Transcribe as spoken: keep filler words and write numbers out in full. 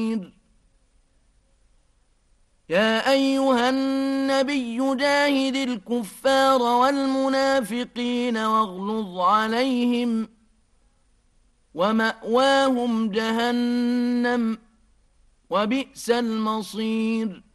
يا أيها النبي جاهد الكفار والمنافقين واغلظ عليهم ومأواهم جهنم وبئس المصير